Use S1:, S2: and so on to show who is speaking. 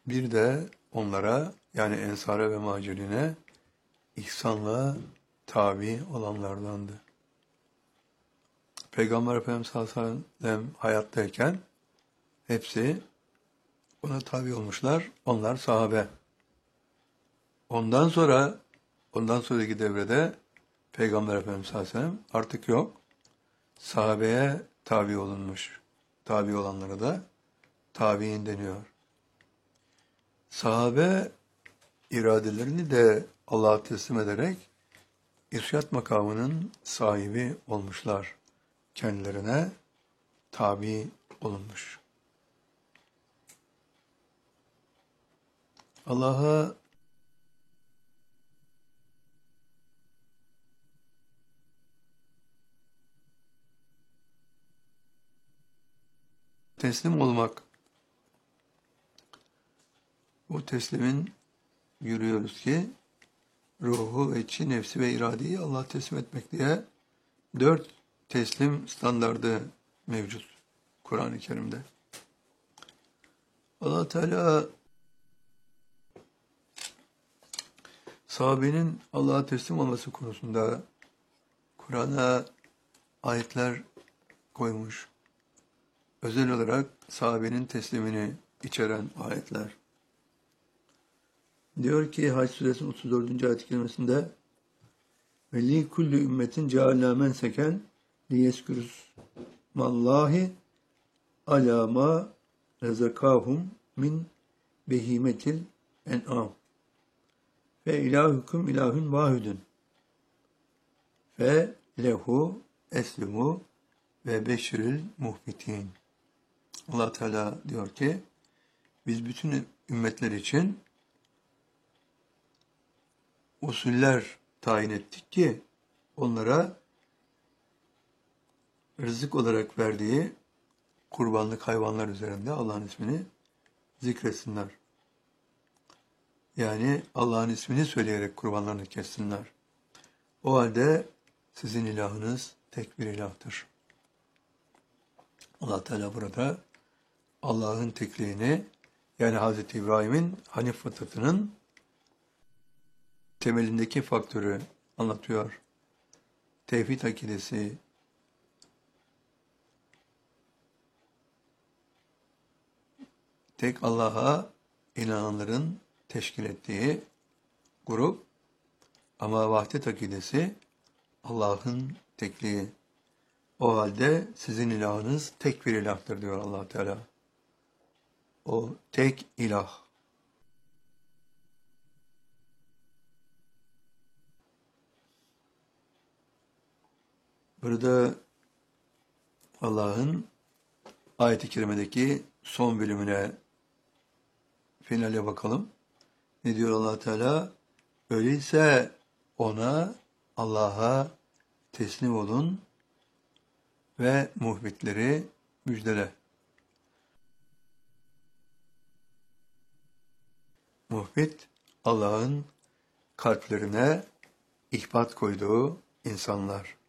S1: Bir de onlara yani Ensara ve Muhacirine ihsanla tabi olanlardandı. Peygamber Efendimiz sallallahu aleyhi ve sellem hayattayken hepsi ona tabi olmuşlar. Onlar sahabe. Ondan sonraki devrede Peygamber Efendimiz sallallahu aleyhi ve sellem artık yok. Sahabeye tabi olunmuş. Tabi olanlara da tabi'in deniyor. Sahabe iradelerini de Allah'a teslim ederek irşat makamının sahibi olmuşlar. Kendilerine tabi olunmuş. Allah'a teslim olmak, bu teslimin yürüyoruz ki ruhu, içi, nefsi ve iradeyi Allah'a teslim etmek diye 4 teslim standardı mevcut Kur'an-ı Kerim'de. Allah Teala sahabenin Allah'a teslim olması konusunda Kur'an'a ayetler koymuş. Özel olarak sahabenin teslimini içeren ayetler. Diyor ki Hac suresinin 34. ayet-i kerimesinde ve li kulli ümmetin cealna menseken liyeskürüsmallahi ala ma rezakahum min behimetil en'am ve ilahukum ilahun vahidun fe lehu eslimu ve beşiril muhbitin. Allah Teala diyor ki biz bütün ümmetler için usuller tayin ettik ki onlara rızık olarak verdiği kurbanlık hayvanlar üzerinde Allah'ın ismini zikretsinler. Yani Allah'ın ismini söyleyerek kurbanlarını kessinler. O halde sizin ilahınız tek bir ilahtır. Allah Teala burada Allah'ın tekliğini yani Hz. İbrahim'in Hanif fıtratının temelindeki faktörü anlatıyor. Tevhid akidesi, tek Allah'a inananların teşkil ettiği grup ama vahdet akidesi Allah'ın tekliği. O halde sizin ilahınız tek bir ilahtır diyor Allah Teala. O tek ilah. Burada Allah'ın ayet-i kerimedeki son bölümüne, finale bakalım. Ne diyor Allah Teala? Öyleyse ona, Allah'a teslim olun ve muhbitleri müjdele. Muhbit, Allah'ın kalplerine ihbat koyduğu insanlar.